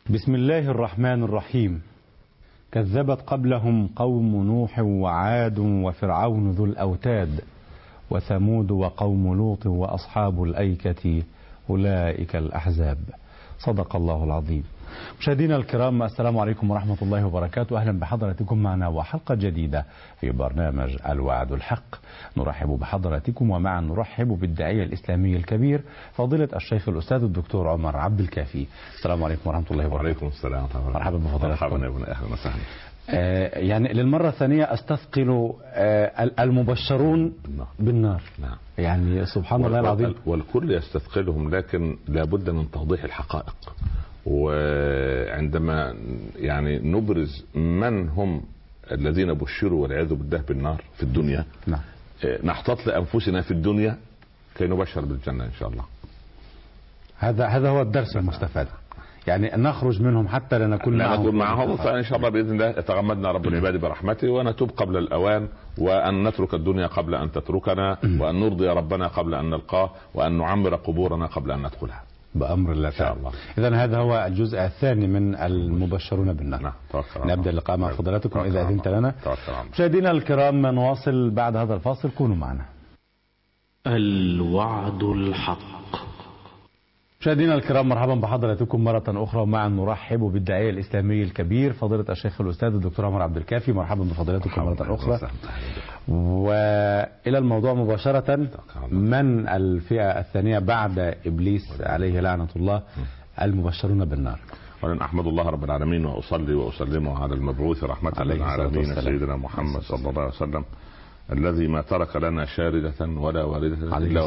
بسم الله الرحمن الرحيم. كذبت قبلهم قوم نوح وعاد وفرعون ذو الأوتاد وثمود وقوم لوط وأصحاب الأيكة أولئك الأحزاب. صدق الله العظيم. مشاهدينا الكرام، السلام عليكم ورحمة الله وبركاته. أهلا بحضراتكم معنا وحلقة جديدة في برنامج الوعد الحق. نرحب بحضراتكم ومعا نرحب بالداعية الإسلامي الكبير فضيلة الشيخ الأستاذ الدكتور عمر عبد الكافي. السلام عليكم ورحمة الله وبركاته. وعليكم السلام. مرحبا بفضيلتكم. مرحبا يا ابن، أهلا وسهلا. يعني للمرة الثانية أستثقل المبشرون بالنار. نعم. يعني سبحان الله العظيم. والكل يستثقلهم، لكن لابد من توضيح الحقائق. وعندما يعني نبرز من هم الذين بشروا والعياذ بالله بالنار في الدنيا، نعم، نحتاط لأنفسنا في الدنيا كي نبشر بالجنة إن شاء الله. هذا هو الدرس المستفاد، يعني نخرج منهم حتى لا نكون معهم فإن شاء الله بإذن الله يتغمدنا رب العباد برحمته، ونتوب قبل الأوان، وأن نترك الدنيا قبل أن تتركنا، وأن نرضي ربنا قبل أن نلقاه، وأن نعمر قبورنا قبل أن ندخلها بأمر الله تعالى. إذن هذا هو الجزء الثاني من المبشرون بالنار. نعم. نبدأ اللقاء مع فضلاتكم إذا أذنت لنا. مشاهدينا الكرام، نواصل بعد هذا الفاصل، كونوا معنا. الوعد الحق. مشاهدينا الكرام، مرحبا بحضراتكم مرة أخرى، ومعا نرحب بالداعية الإسلامي الكبير فضيلة الشيخ الأستاذ الدكتور عمر عبد الكافي. مرحبا بفضيلتكم مرة أخرى. وإلى الموضوع مباشرة، من الفئة الثانية بعد إبليس عليه لعنة الله المبشرون بالنار؟ ولن أحمد الله رب العالمين وأصلي وأسلم على المبعوث رحمة للعالمين سيدنا محمد صلى الله عليه وسلم، الذي ما ترك لنا شاردة ولا واردة إلا